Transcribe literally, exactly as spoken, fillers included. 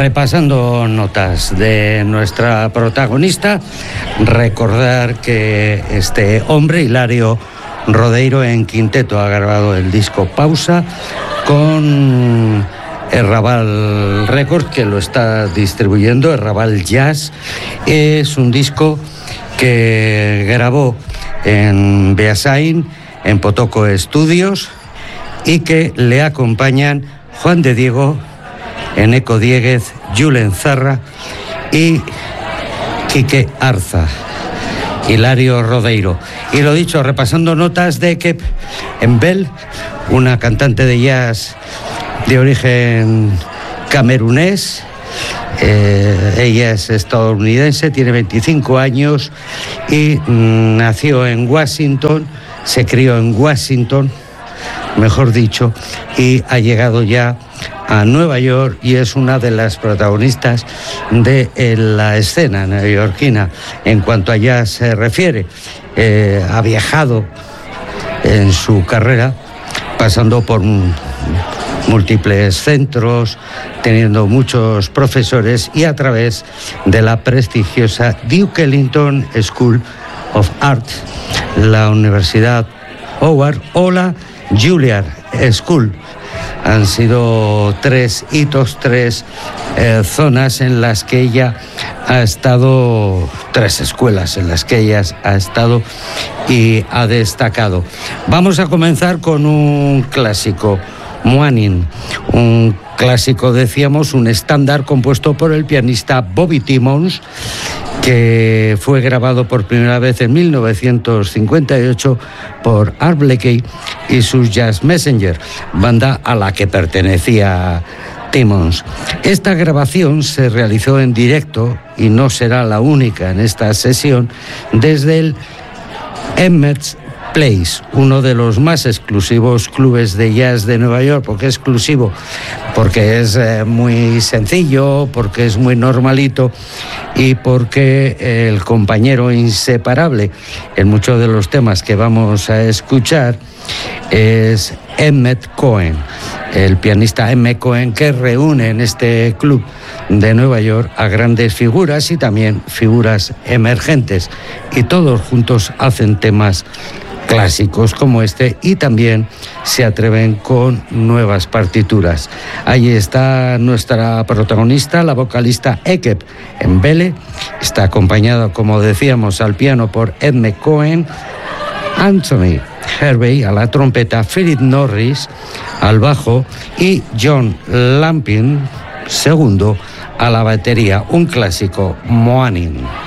Repasando notas de nuestra protagonista, recordar que este hombre, Hilario Rodeiro, en quinteto ha grabado el disco Pausa con Errabal Records, que lo está distribuyendo, Errabal Jazz. Es un disco que grabó en Beasain, en Potoco Estudios, y que le acompañan Juan de Diego, Eneco Dieguez, Julen Zarra y Quique Arza. Hilario Rodeiro. Y lo dicho, repasando notas de Ekep Embel, una cantante de jazz de origen camerunés. Eh, ella es estadounidense, tiene veinticinco años y mm, nació en Washington, se crió en Washington, mejor dicho, y ha llegado ya a Nueva York y es una de las protagonistas de eh, la escena neoyorquina en cuanto a jazz se refiere. Eh, ha viajado en su carrera pasando por múltiples centros, teniendo muchos profesores y a través de la prestigiosa Duke Ellington School of Art, la Universidad Howard o la Juilliard School. Han sido tres hitos, tres eh, zonas en las que ella ha estado, tres escuelas en las que ella ha estado y ha destacado. Vamos a comenzar con un clásico, Moanin, un clásico, decíamos, un estándar compuesto por el pianista Bobby Timmons, que fue grabado por primera vez en mil novecientos cincuenta y ocho por Art Blakey y sus Jazz Messenger, banda a la que pertenecía Timmons. Esta grabación se realizó en directo y no será la única en esta sesión desde el Emmet's Place, uno de los más exclusivos clubes de jazz de Nueva York. ¿Por qué exclusivo? Porque es eh, muy sencillo, porque es muy normalito y porque el compañero inseparable en muchos de los temas que vamos a escuchar es Emmett Cohen, el pianista Emmett Cohen, que reúne en este club de Nueva York a grandes figuras y también figuras emergentes, y todos juntos hacen temas clásicos como este y también se atreven con nuevas partituras. Ahí está nuestra protagonista, la vocalista Ekep Embele. Está acompañada, como decíamos, al piano por Emmett Cohen, Anthony Hervey a la trompeta, Philip Norris al bajo y John Lampin segundo a la batería. Un clásico, Moanin.